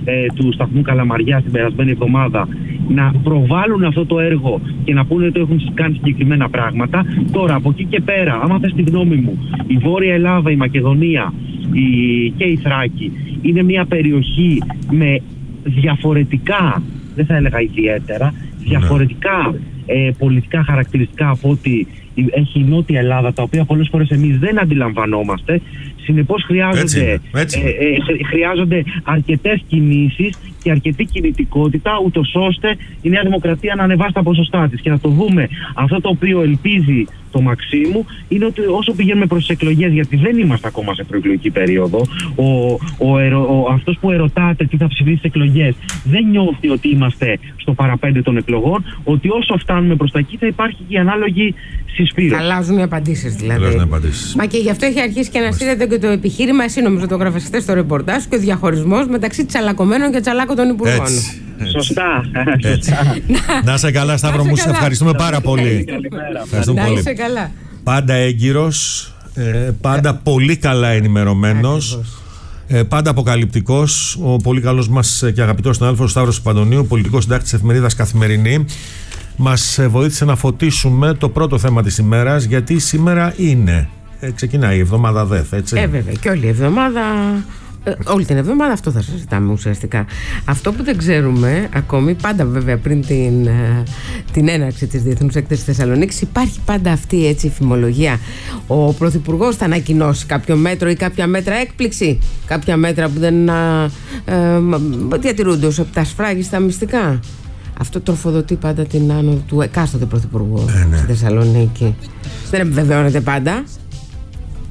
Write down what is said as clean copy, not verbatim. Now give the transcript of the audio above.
του σταθμού Καλαμαριά την περασμένη εβδομάδα, να προβάλλουν αυτό το έργο και να πούνε ότι έχουν κάνει συγκεκριμένα πράγματα. Τώρα, από εκεί και πέρα, άμα θες τη γνώμη μου, η Βόρεια Ελλάδα, η Μακεδονία και η Θράκη είναι μια περιοχή με διαφορετικά, δεν θα έλεγα ιδιαίτερα, διαφορετικά πολιτικά χαρακτηριστικά από ότι έχει η Νότια Ελλάδα, τα οποία πολλές φορές εμείς δεν αντιλαμβανόμαστε. Συνεπώς χρειάζονται αρκετές κινήσεις και αρκετή κινητικότητα, ούτως ώστε η Νέα Δημοκρατία να ανεβάσει τα ποσοστά της. Και να το δούμε, αυτό το οποίο ελπίζει το Μαξίμου είναι ότι όσο πηγαίνουμε προς τις εκλογές, γιατί δεν είμαστε ακόμα σε προεκλογική περίοδο, αυτός που ερωτάται τι θα ψηφίσει στις εκλογές δεν νιώθει ότι είμαστε στο παραπέντε των εκλογών, ότι όσο φτάνουμε προς τα εκεί θα υπάρχει και η ανάλογη συσπήρωση. Αλλάζουν οι απαντήσεις δηλαδή. Μα και γι' αυτό έχει αρχίσει και ανασύρεται και το επιχείρημα, εσύ νομίζω το έγραφες χθες στο ρεπορτάζ, και ο διαχωρισμός μεταξύ τσαλακωμένων και τσαλάκων των υπουργών. Σωστά. Να είσαι καλά, Σταύρο μου, σε ευχαριστούμε πάρα πολύ. Να είσαι καλά. Πάντα έγκυρος, πάντα πολύ καλά ενημερωμένος, πάντα αποκαλυπτικός, ο πολύ καλός μας και αγαπητός συνάδελφος Σταύρος Παντονίου, πολιτικός συντάκτης της εφημερίδας Καθημερινή. Μας βοήθησε να φωτίσουμε το πρώτο θέμα της ημέρας, γιατί σήμερα είναι, ξεκινάει η εβδομάδα ΔΕΘ, έτσι. Βέβαια, και όλη η εβδομάδα, όλη την εβδομάδα αυτό θα συζητάμε ουσιαστικά. Αυτό που δεν ξέρουμε ακόμη, πάντα βέβαια πριν την έναρξη της Διεθνούς Έκθεσης Θεσσαλονίκης, υπάρχει πάντα αυτή έτσι η φημολογία. Ο Πρωθυπουργός θα ανακοινώσει κάποιο μέτρο ή κάποια μέτρα έκπληξη, κάποια μέτρα που δεν διατηρούνται ως επτά σφράγιστα μυστικά. Αυτό τροφοδοτεί πάντα την άνοδο του εκάστοτε Πρωθυπουργού στη Θεσσαλονίκη. Δεν επιβεβαιώνεται πάντα.